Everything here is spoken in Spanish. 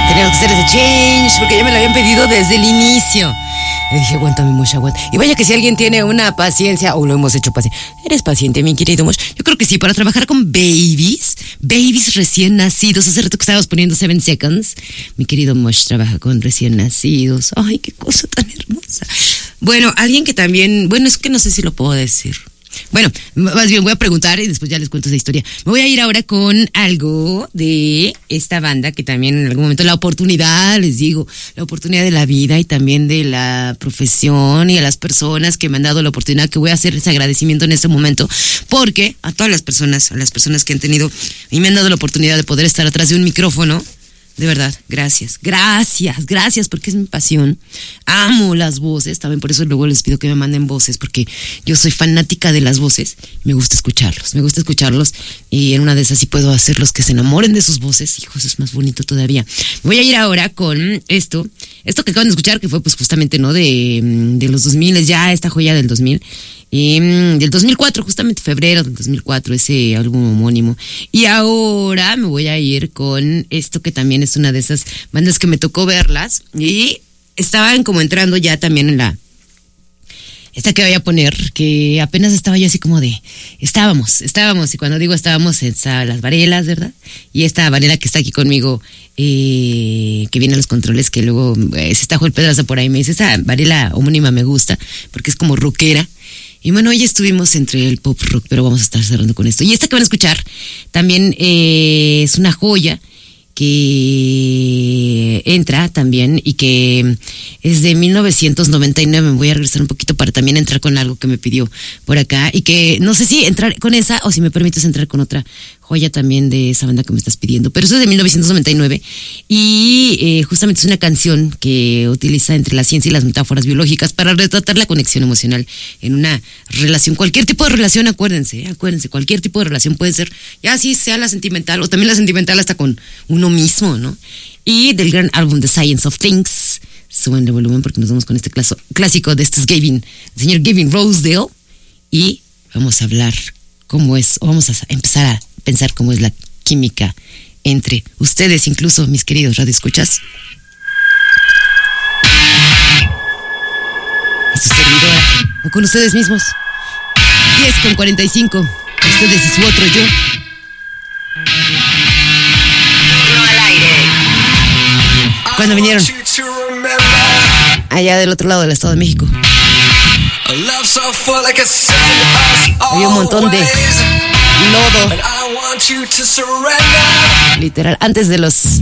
Tenemos que hacer ese change porque ya me lo habían pedido desde el inicio. Le dije, aguántame, Mosh, aguanta. Y vaya que si alguien tiene una paciencia, o lo hemos hecho paciente. ¿Eres paciente, mi querido Mosh? Yo creo que sí, para trabajar con babies recién nacidos. Hace rato que estábamos poniendo 7 seconds. Mi querido Mosh trabaja con recién nacidos. Ay, qué cosa tan hermosa. Bueno, alguien que también, bueno, es que no sé si lo puedo decir. Bueno, más bien voy a preguntar y después ya les cuento esa historia. Me voy a ir ahora con algo de esta banda que también en algún momento la oportunidad, les digo, la oportunidad de la vida y también de la profesión y a las personas que me han dado la oportunidad, que voy a hacer ese agradecimiento en este momento, porque a todas las personas, a las personas que han tenido y me han dado la oportunidad de poder estar atrás de un micrófono. De verdad, gracias, porque es mi pasión. Amo las voces, también por eso luego les pido que me manden voces, porque yo soy fanática de las voces, me gusta escucharlos, y en una de esas sí puedo hacerlos que se enamoren de sus voces. Hijos, es más bonito todavía. Voy a ir ahora con esto que acaban de escuchar, que fue pues justamente, ¿no? De los 2000, ya esta joya del 2000. Del 2004, justamente febrero del 2004, ese álbum homónimo. Y ahora me voy a ir con esto que también es una de esas bandas que me tocó verlas y estaban como entrando ya también en esta que voy a poner, que apenas estaba yo así como de estábamos, y cuando digo estábamos, estaban las Varelas, ¿verdad? Y esta Varela que está aquí conmigo, que viene a los controles, que luego se está Joel Pedraza por ahí, me dice, esta Varela homónima me gusta, porque es como rockera. Y bueno, hoy estuvimos entre el pop rock, pero vamos a estar cerrando con esto. Y esta que van a escuchar también es una joya que entra también y que es de 1999. Me voy a regresar un poquito para también entrar con algo que me pidió por acá y que no sé si entrar con esa o si me permites entrar con otra joya también de esa banda que me estás pidiendo, pero eso es de 1999 y justamente es una canción que utiliza entre la ciencia y las metáforas biológicas para retratar la conexión emocional en una relación, cualquier tipo de relación. Acuérdense, cualquier tipo de relación puede ser, ya así sea la sentimental o también la sentimental hasta con uno mismo, ¿no? Y del gran álbum The Science of Things, suban de volumen porque nos vamos con este clásico de este el señor Gavin Rossdale, y vamos a hablar cómo es, o vamos a empezar a pensar cómo es la química entre ustedes, incluso mis queridos radioescuchas. Y su servidora, o con ustedes mismos. 10:45, ustedes y su otro yo. No al aire. Cuando vinieron allá del otro lado del Estado de México, había un montón de lodo, literal, antes de los